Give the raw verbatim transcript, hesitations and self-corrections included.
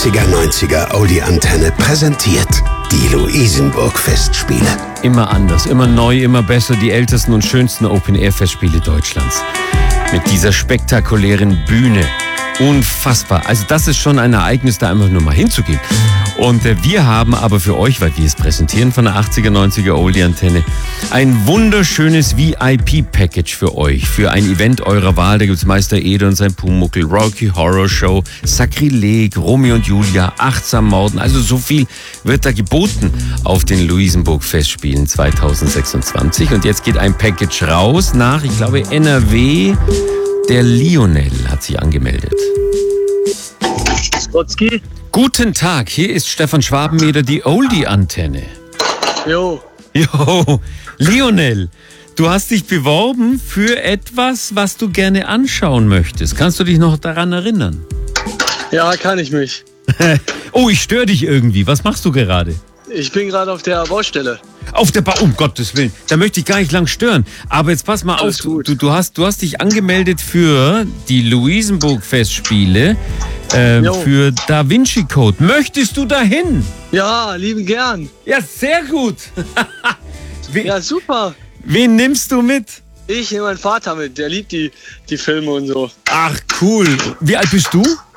achtziger, neunziger Oldie-Antenne präsentiert die Luisenburg-Festspiele. Immer anders, immer neu, immer besser. Die ältesten und schönsten Open-Air-Festspiele Deutschlands. Mit dieser spektakulären Bühne. Unfassbar. Also das ist schon ein Ereignis, da einfach nur mal hinzugehen. Und äh, wir haben aber für euch, weil wir es präsentieren von der achtziger, neunziger Oldie-Antenne, ein wunderschönes V I P-Package für euch. Für ein Event eurer Wahl. Da gibt es Meister Eder und sein Pumuckl, Rocky Horror Show, Sakrileg, Romeo und Julia, Achtsam Morden. Also so viel wird da geboten auf den Luisenburg-Festspielen zwanzig sechsundzwanzig. Und jetzt geht ein Package raus nach, ich glaube, N R W. Der Lionel hat sich angemeldet. Spotzki? Guten Tag, hier ist Stefan Schwabeneder, die Oldie-Antenne. Jo. Jo, Lionel, du hast dich beworben für etwas, was du gerne anschauen möchtest. Kannst du dich noch daran erinnern? Ja, kann ich mich. Oh, ich störe dich irgendwie. Was machst du gerade? Ich bin gerade auf der Baustelle. Auf der Bau, um Gottes Willen, da möchte ich gar nicht lang stören. Aber jetzt pass mal Alles auf, du, gut. du, du, hast, du hast dich angemeldet für die Luisenburg-Festspiele, äh, Jo. für Da Vinci Code. Möchtest du dahin? Ja, lieben gern. Ja, sehr gut. Wen, Ja, super. wen nimmst du mit? Ich nehme meinen Vater mit. Der liebt die, die Filme und so. Ach, cool. Wie alt bist du?